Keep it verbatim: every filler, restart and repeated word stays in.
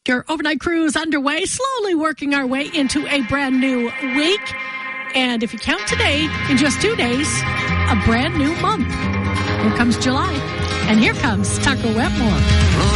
Your overnight cruise underway, slowly working our way into a brand new week. And if you count today, in just two days, a brand new month. Here comes July. And here comes Tucker Wetmore.